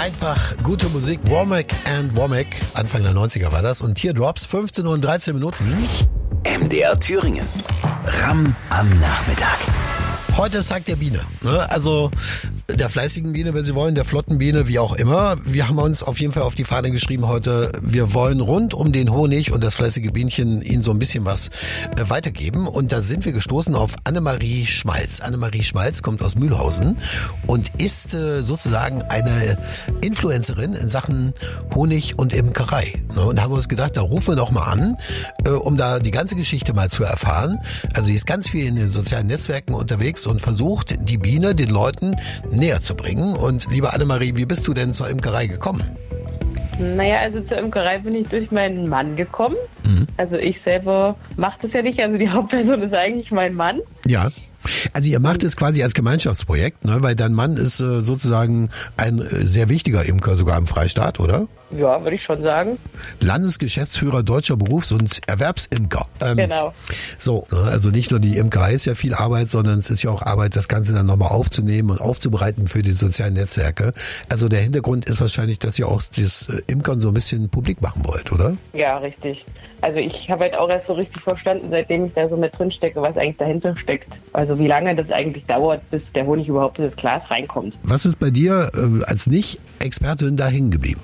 Einfach gute Musik. Womack and Womack. Anfang der 90er war das. Und Teardrops, 15 und 13 Minuten. MDR Thüringen. Ramm am Nachmittag. Heute ist Tag der Biene. Also der fleißigen Biene, wenn Sie wollen, der flotten Biene, wie auch immer. Wir haben uns auf jeden Fall auf die Fahne geschrieben heute, wir wollen rund um den Honig und das fleißige Bienchen Ihnen so ein bisschen was weitergeben. Und da sind wir gestoßen auf Annemarie Schmalz. Annemarie Schmalz kommt aus Mühlhausen und ist sozusagen eine Influencerin in Sachen Honig und Imkerei. Und da haben wir uns gedacht, da rufen wir doch mal an, um da die ganze Geschichte mal zu erfahren. Also sie ist ganz viel in den sozialen Netzwerken unterwegs und versucht, die Biene den Leuten näher zu bringen. Und liebe Annemarie, wie bist du denn zur Imkerei gekommen? Naja, also zur Imkerei bin ich durch meinen Mann gekommen. Also ich selber mache das ja nicht, also die Hauptperson ist eigentlich mein Mann. Ja. Also ihr macht es quasi als Gemeinschaftsprojekt, ne? Weil dein Mann ist sozusagen ein sehr wichtiger Imker sogar im Freistaat, oder? Ja, würde ich schon sagen. Landesgeschäftsführer Deutscher Berufs- und Erwerbsimker. Genau. So, also nicht nur die Imkerei ist ja viel Arbeit, sondern es ist ja auch Arbeit, das Ganze dann nochmal aufzunehmen und aufzubereiten für die sozialen Netzwerke. Also der Hintergrund ist wahrscheinlich, dass ihr auch das Imkern so ein bisschen publik machen wollt, oder? Ja, richtig. Also ich habe halt auch erst so richtig verstanden, seitdem ich da so mit drin stecke, was eigentlich dahinter steckt. Also wie lange das eigentlich dauert, bis der Honig überhaupt in das Glas reinkommt. Was ist bei dir als Nicht-Expertin da hängen geblieben?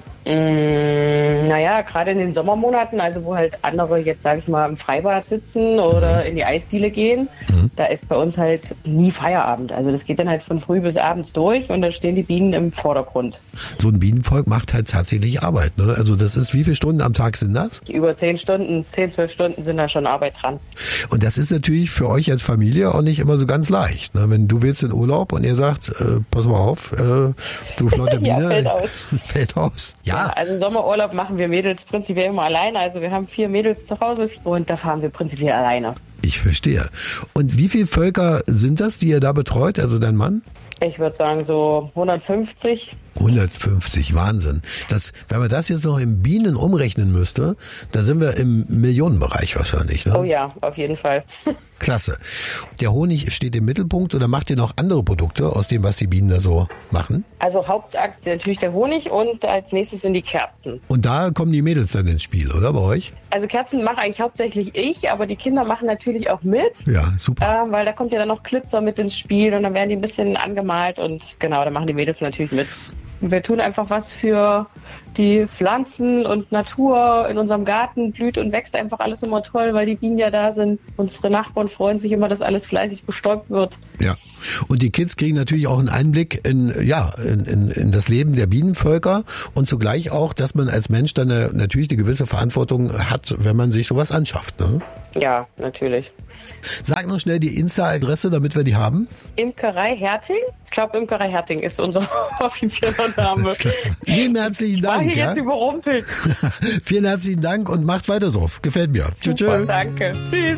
Naja, gerade in den Sommermonaten, also wo halt andere jetzt, sage ich mal, im Freibad sitzen oder in die Eisdiele gehen, da ist bei uns halt nie Feierabend. Also das geht dann halt von früh bis abends durch und da stehen die Bienen im Vordergrund. So ein Bienenvolk macht halt tatsächlich Arbeit, ne? Also das ist, wie viele Stunden am Tag sind das? Über 10 Stunden, 10, 12 Stunden sind da schon Arbeit dran. Und das ist natürlich für euch als Familie auch nicht immer so ganz leicht, ne? Wenn du willst in Urlaub und ihr sagt, pass mal auf, du flotte Biene, ja, fällt aus. Fällt aus. Ja. Also Sommerurlaub machen wir Mädels prinzipiell immer alleine. Also wir haben 4 Mädels zu Hause und da fahren wir prinzipiell alleine. Ich verstehe. Und wie viele Völker sind das, die ihr da betreut, also dein Mann? Ich würde sagen so 150. 150, Wahnsinn. Wenn man das jetzt noch in Bienen umrechnen müsste, da sind wir im Millionenbereich wahrscheinlich, ne? Oh ja, auf jeden Fall. Klasse. Der Honig steht im Mittelpunkt oder macht ihr noch andere Produkte aus dem, was die Bienen da so machen? Also Hauptakt natürlich der Honig und als nächstes sind die Kerzen. Und da kommen die Mädels dann ins Spiel, oder bei euch? Also Kerzen mache eigentlich hauptsächlich ich, aber die Kinder machen natürlich auch mit. Ja, super. Weil da kommt ja dann noch Glitzer mit ins Spiel und dann werden die ein bisschen angemalt und genau, da machen die Mädels natürlich mit. Wir tun einfach was für die Pflanzen und Natur. In unserem Garten blüht und wächst einfach alles immer toll, weil die Bienen ja da sind. Unsere Nachbarn freuen sich immer, dass alles fleißig bestäubt wird. Ja. Und die Kids kriegen natürlich auch einen Einblick in das Leben der Bienenvölker und zugleich auch, dass man als Mensch dann natürlich eine gewisse Verantwortung hat, wenn man sich sowas anschafft, ne? Ja, natürlich. Sag noch schnell die Insta-Adresse, damit wir die haben. Imkerei Herting? Ich glaube, Imkerei Herting ist unser offizieller Name. Vielen herzlichen Dank. Ich war hier jetzt überrumpelt. Vielen herzlichen Dank und macht weiter so. Gefällt mir. Tschüss. Super, danke. Tschüss.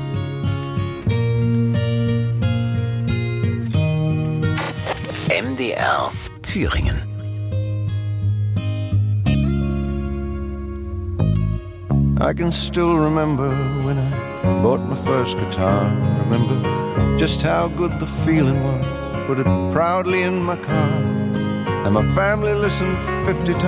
MDR Thüringen. I can still remember when I bought my first guitar. Remember just how good the feeling was. Put it proudly in my car, and my family listened 50 times.